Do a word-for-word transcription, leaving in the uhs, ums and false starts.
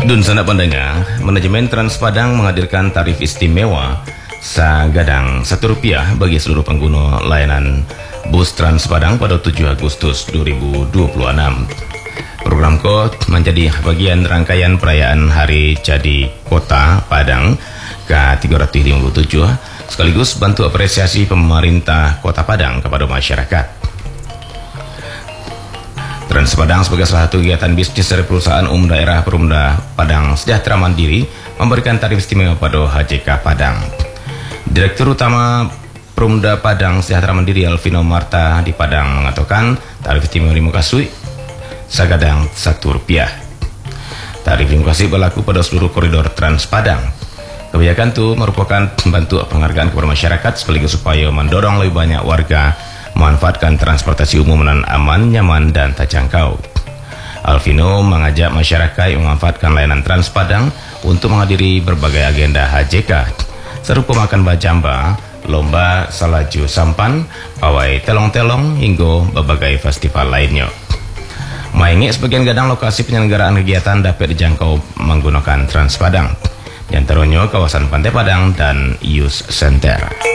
Dun sana pendengar, manajemen Trans Padang menghadirkan tarif istimewa segadang satu rupiah bagi seluruh pengguna layanan bus Trans Padang pada tujuh Agustus dua ribu dua puluh enam. Program K O T menjadi bagian rangkaian perayaan Hari Jadi Kota Padang ke tiga ratus lima puluh tujuh, sekaligus bantu apresiasi pemerintah Kota Padang kepada masyarakat. Trans Padang sebagai salah satu kegiatan bisnis dari perusahaan umum daerah Perumda Padang Sejahtera Mandiri memberikan tarif istimewa pada H J K Padang. Direktur Utama Perumda Padang Sejahtera Mandiri Alvino Marta di Padang mengatakan tarif istimewa di Mukasui segadang satu rupiah. Tarif di Mukasui berlaku pada seluruh koridor Trans Padang. Kebijakan itu merupakan bentuk penghargaan kepada masyarakat sekaligus supaya mendorong lebih banyak warga memanfaatkan transportasi umum dengan aman, nyaman, dan terjangkau. Alvino mengajak masyarakat yang memanfaatkan layanan Trans Padang untuk menghadiri berbagai agenda H J K, serupa makan bajamba, lomba salaju sampan, pawai telong-telong, hingga berbagai festival lainnya. Maingik sebagian gadang lokasi penyelenggaraan kegiatan dapat dijangkau menggunakan Trans Padang, di antaranya kawasan Pantai Padang dan Youth Center.